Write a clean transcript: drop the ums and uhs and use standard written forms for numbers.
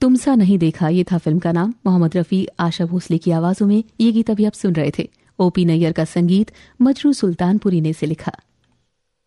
तुमसा नहीं देखा, ये था फिल्म का नाम। मोहम्मद रफी, आशा भोसले की आवाजों में ये गीत अभी आप सुन रहे थे। ओपी नैयर का संगीत मजरू सुल्तानपुरी ने इसे लिखा।